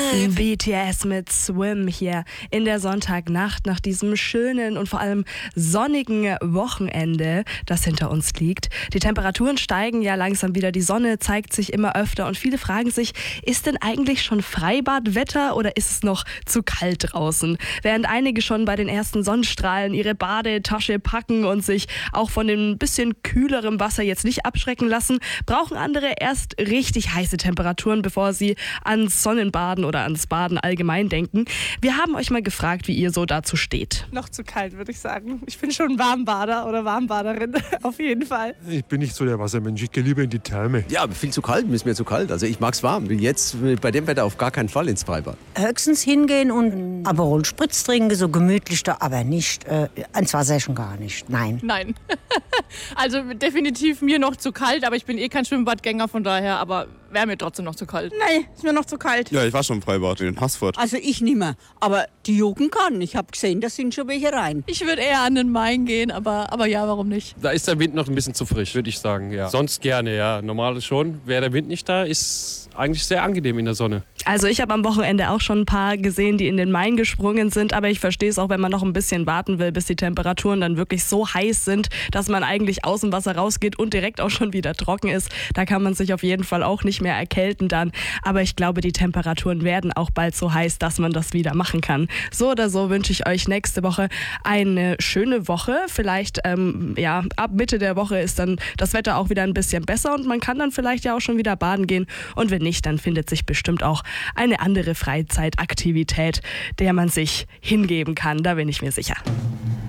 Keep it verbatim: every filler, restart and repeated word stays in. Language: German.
B T S mit Swim hier in der Sonntagnacht nach diesem schönen und vor allem sonnigen Wochenende, das hinter uns liegt. Die Temperaturen steigen ja langsam wieder, die Sonne zeigt sich immer öfter und viele fragen sich, ist denn eigentlich schon Freibadwetter oder ist es noch zu kalt draußen? Während einige schon bei den ersten Sonnenstrahlen ihre Badetasche packen und sich auch von dem bisschen kühlerem Wasser jetzt nicht abschrecken lassen, brauchen andere erst richtig heiße Temperaturen, bevor sie ans Sonnenbaden oder ans Baden allgemein denken. Wir haben euch mal gefragt, wie ihr so dazu steht. Noch zu kalt, würde ich sagen. Ich bin schon Warmbader oder Warmbaderin, auf jeden Fall. Ich bin nicht so der Wassermensch, ich gehe lieber in die Therme. Ja, viel zu kalt, ist mir zu kalt. Also ich mag's warm. Jetzt bei dem Wetter auf gar keinen Fall ins Freibad. Höchstens hingehen und Aperol Spritz trinken, so gemütlich da, aber nicht äh, ans Wasser schon gar nicht. Nein. Nein. Also definitiv mir noch zu kalt, aber ich bin eh kein Schwimmbadgänger, von daher, aber wäre mir trotzdem noch zu kalt. Nein, ist mir noch zu kalt. Ja, ich war schon im Freibad in Haßfurt. Also ich nicht mehr, aber die Jugend kann. Ich habe gesehen, da sind schon welche rein. Ich würde eher an den Main gehen, aber, aber ja, warum nicht? Da ist der Wind noch ein bisschen zu frisch, würde ich sagen, ja. Sonst gerne, ja. Normal schon. Wäre der Wind nicht da, ist eigentlich sehr angenehm in der Sonne. Also ich habe am Wochenende auch schon ein paar gesehen, die in den Main gesprungen sind, aber ich verstehe es auch, wenn man noch ein bisschen warten will, bis die Temperaturen dann wirklich so heiß sind, dass man eigentlich aus dem Wasser rausgeht und direkt auch schon wieder trocken ist. Da kann man sich auf jeden Fall auch nicht mehr erkälten dann. Aber ich glaube, die Temperaturen werden auch bald so heiß, dass man das wieder machen kann. So oder so wünsche ich euch nächste Woche eine schöne Woche. Vielleicht ähm, ja, ab Mitte der Woche ist dann das Wetter auch wieder ein bisschen besser und man kann dann vielleicht ja auch schon wieder baden gehen. Und wenn nicht, dann findet sich bestimmt auch eine andere Freizeitaktivität, der man sich hingeben kann. Da bin ich mir sicher.